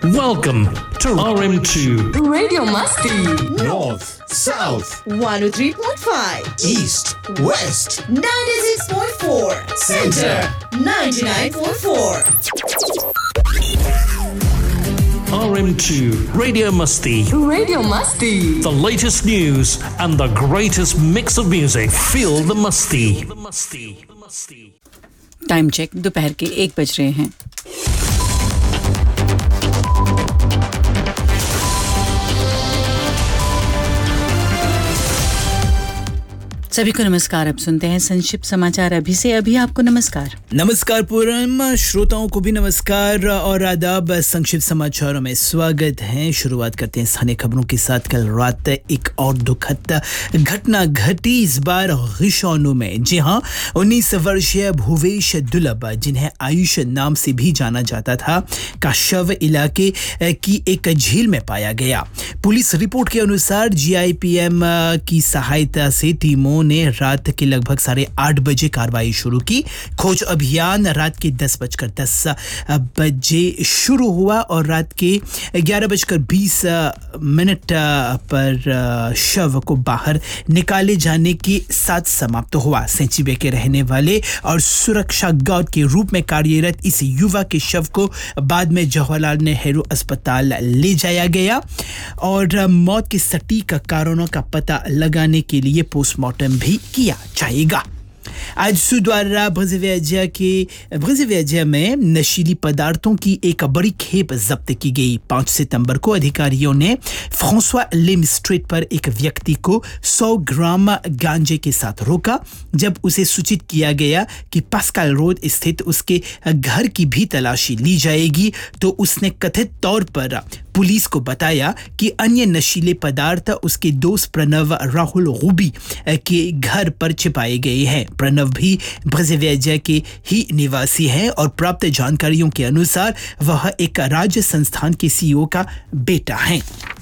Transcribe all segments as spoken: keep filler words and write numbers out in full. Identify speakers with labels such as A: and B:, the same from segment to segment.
A: Welcome to R M two
B: Radio Masti.
C: North, South,
B: one oh three point five.
C: East, West,
B: ninety-six point four.
C: Center,
B: ninety-nine point four.
A: R M two Radio Masti.
B: Radio Masti.
A: The latest news and the greatest mix of music. Feel the Masti.
D: Time check दोपहर के एक बज रहे हैं. सभी को नमस्कार. अब सुनते हैं संक्षिप्त समाचार. अभी से अभी आपको नमस्कार.
E: नमस्कार पूर्णम, श्रोताओं को भी नमस्कार और आदाब. संक्षिप्त समाचारों में स्वागत है. शुरुआत करते हैं स्थानीय खबरों के साथ. कल रात एक और दुखद घटना घटी, इस बार गिशौनू में. जी हां, उन्नीस वर्षीय भुवेश दुलभ, जिन्हें आयुष नाम से भी जाना जाता था, का शव इलाके की एक झील में पाया गया. पुलिस रिपोर्ट के अनुसार जीआईपीएम की सहायता से टीमों ने रात के लगभग साढ़े आठ बजे कार्रवाई शुरू की. खोज अभियान रात के दस बजकर दस बजे शुरू हुआ और रात के ग्यारह बजकर बीस मिनट पर शव को बाहर निकाले जाने के साथ समाप्त हुआ. सेंचिबे के रहने वाले और सुरक्षा गार्ड के रूप में कार्यरत इस युवा के शव को बाद में जवाहरलाल नेहरू अस्पताल ले जाया गया और मौत के सटीक कारणों का पता लगाने के लिए पोस्टमार्टम भी किया जाएगा. आज द्वारा ब्राज़ीलिया के ब्राज़ीलिया में नशीली पदार्थों की एक बड़ी खेप जब्त की गई. पाँच सितंबर को अधिकारियों ने फ्रांसवा लेम स्ट्रीट पर एक व्यक्ति को सौ ग्राम गांजे के साथ रोका. जब उसे सूचित किया गया कि पास्कल रोड स्थित उसके घर की भी तलाशी ली जाएगी, तो उसने कथित तौर पर पुलिस को बताया कि अन्य नशीले पदार्थ उसके दोस्त प्रणव राहुल रूबी के घर पर छिपाए गए हैं. प्रणव भी ब्राज़ीलिया के ही निवासी है और प्राप्त जानकारियों के अनुसार वह एक राज्य संस्थान के सीईओ का बेटा है.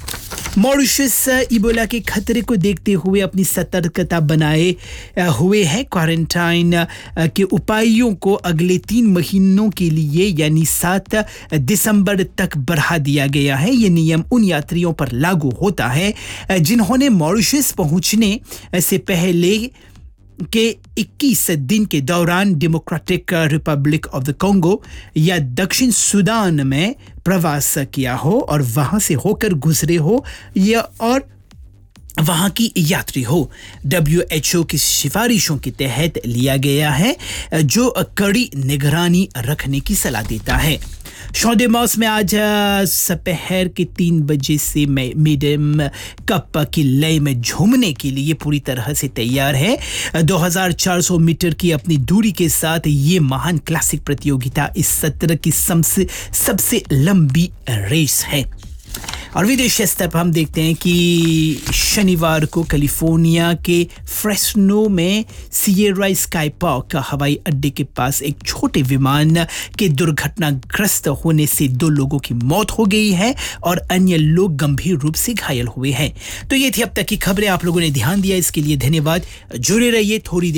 E: मॉरिशस इबोला के खतरे को देखते हुए अपनी सतर्कता बनाए हुए है. क्वारंटाइन के उपायों को अगले तीन महीनों के लिए यानी सात दिसंबर तक बढ़ा दिया गया है. ये नियम उन यात्रियों पर लागू होता है जिन्होंने मॉरिशस पहुंचने से पहले के इक्कीस दिन के दौरान democratic Republic of the Congo या दक्षिण सूडान में प्रवास किया हो और वहां से होकर गुजरे हो या और वहां की यात्री हो. डब्ल्यू एच ओ की सिफारिशों के तहत लिया गया है, जो कड़ी निगरानी रखने की सलाह देता है. शौदेमॉस में आज दोपहर के तीन बजे से मीडियम कप की लय में झूमने के लिए पूरी तरह से तैयार है. दो हज़ार चार सौ मीटर की अपनी दूरी के साथ ये महान क्लासिक प्रतियोगिता इस सत्र की सबसे सबसे लंबी रेस है. और विदेशी स्तर पर हम देखते हैं कि शनिवार को कैलिफोर्निया के फ्रेस्नो में सिएरा स्काई पार्क हवाई अड्डे के पास एक छोटे विमान के दुर्घटनाग्रस्त होने से दो लोगों की मौत हो गई है और अन्य लोग गंभीर रूप से घायल हुए हैं. तो ये थी अब तक की खबरें. आप लोगों ने ध्यान दिया, इसके लिए धन्यवाद. जुड़े रहिए. थोड़ी देर